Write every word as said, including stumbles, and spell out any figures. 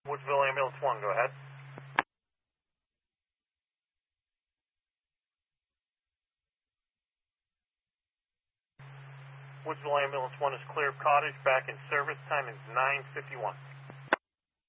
Woodsville Ambulance one, go ahead. Woodsville Ambulance one is clear of Cottage, back in service. Time is nine fifty-one.